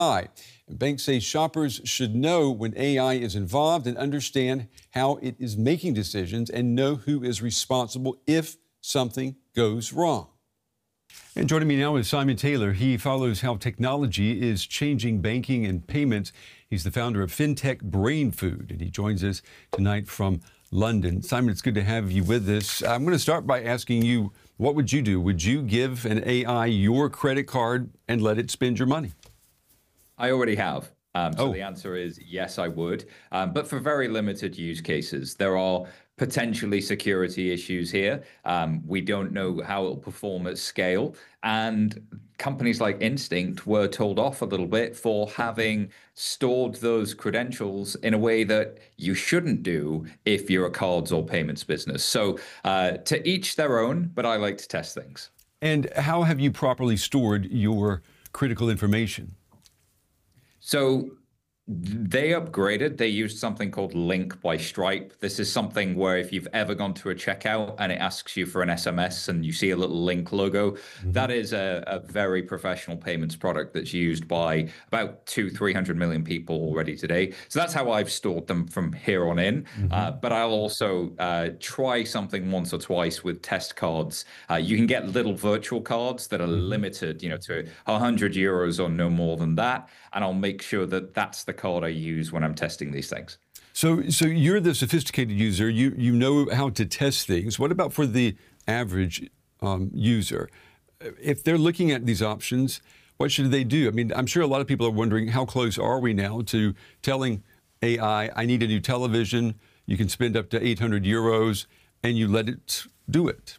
AI. And banks say shoppers should know when AI is involved and understand how it is making decisions and know who is responsible if something goes wrong. And joining me now is Simon Taylor. He follows how technology is changing banking and payments. He's the founder of FinTech Brain Food, and he joins us tonight from London. Simon, it's good to have you with us. I'm going to start by asking you, what would you do? Would you give an AI your credit card and let it spend your money? I already have. So the answer is yes, I would, but for very limited use cases. There are potentially security issues here. We don't know how it'll perform at scale. And companies like Instinct were told off a little bit for having stored those credentials in a way that you shouldn't do if you're a cards or payments business. So to each their own, but I like to test things. And how have you properly stored your critical information? So they upgraded. They used something called Link by Stripe. This is something where if you've ever gone to a checkout and it asks you for an SMS and you see a little Link logo, that is a very professional payments product that's used by about 300 million people already today. So that's how I've stored them from here on in. But I'll also try something once or twice with test cards. You can get little virtual cards that are limited, to 100 euros or no more than that. And I'll make sure that that's the card I use when I'm testing these things. So you're the sophisticated user. You know how to test things. What about for the average user? If they're looking at these options, what should they do? I mean, I'm sure a lot of people are wondering, how close are we now to telling AI, I need a new television, you can spend up to 800 euros, and you let it do it?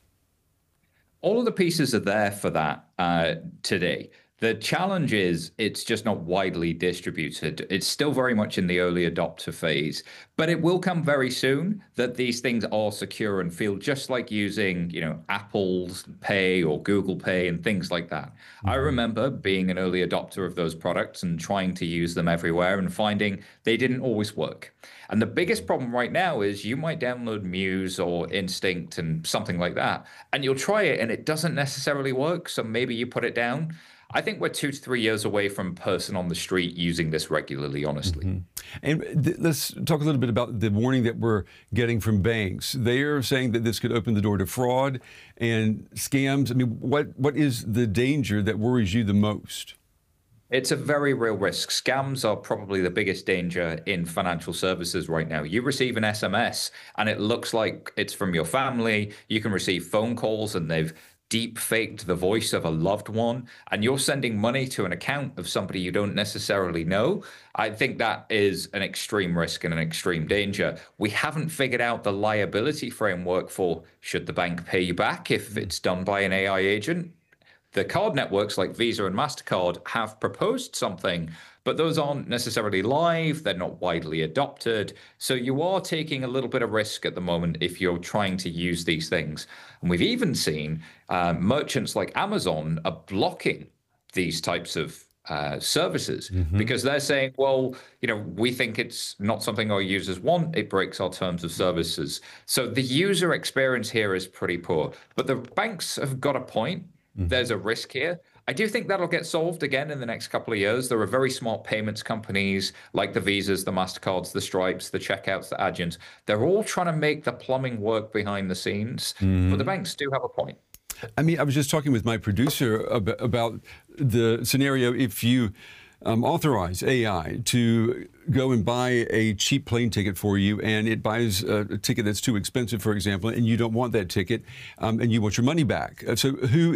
All of the pieces are there for that today. The challenge is it's just not widely distributed. It's still very much in the early adopter phase, but it will come very soon that these things are secure and feel just like using, Apple's Pay or Google Pay and things like that. I remember being an early adopter of those products and trying to use them everywhere and finding they didn't always work. And the biggest problem right now is you might download Muse or Instinct and something like that, and you'll try it and it doesn't necessarily work. So maybe you put it down. I think we're 2 to 3 years away from person on the street using this regularly, honestly. And let's talk a little bit about the warning that we're getting from banks. They're saying that this could open the door to fraud and scams. I mean, what is the danger that worries you the most? It's a very real risk. Scams are probably the biggest danger in financial services right now. You receive an SMS and it looks like it's from your family. You can receive phone calls and they've deep faked the voice of a loved one, and you're sending money to an account of somebody you don't necessarily know. I think that is an extreme risk and an extreme danger. We haven't figured out the liability framework for should the bank pay you back if it's done by an AI agent. The card networks like Visa and MasterCard have proposed something, but those aren't necessarily live. They're not widely adopted. So you are taking a little bit of risk at the moment if you're trying to use these things. And we've even seen merchants like Amazon are blocking these types of services because they're saying, well, we think it's not something our users want. It breaks our terms of services. So the user experience here is pretty poor. But the banks have got a point. There's a risk here. I do think that'll get solved again in the next couple of years. There are very smart payments companies like the Visas, the MasterCards, the Stripes, the Checkouts, the Adyen's. They're all trying to make the plumbing work behind the scenes, but the banks do have a point. I mean, I was just talking with my producer about the scenario if you authorize AI to go and buy a cheap plane ticket for you, and it buys a ticket that's too expensive, for example, and you don't want that ticket, and you want your money back. So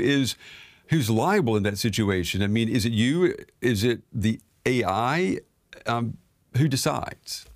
who's liable in that situation? I mean, is it you? Is it the AI? Who decides?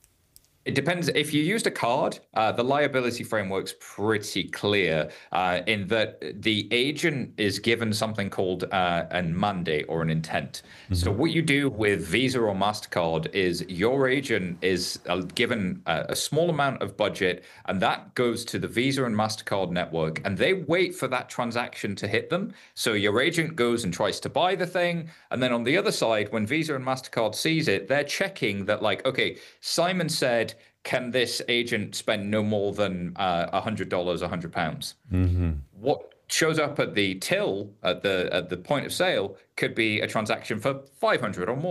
It depends. If you used a card, the liability framework's pretty clear in that the agent is given something called a mandate or an intent. So what you do with Visa or MasterCard is your agent is given a small amount of budget, and that goes to the Visa and MasterCard network, and they wait for that transaction to hit them. So your agent goes and tries to buy the thing, and then on the other side, when Visa and MasterCard sees it, they're checking that, like, okay, Simon said, can this agent spend no more than $100, £100? What shows up at the till at the point of sale could be a transaction for 500 or more.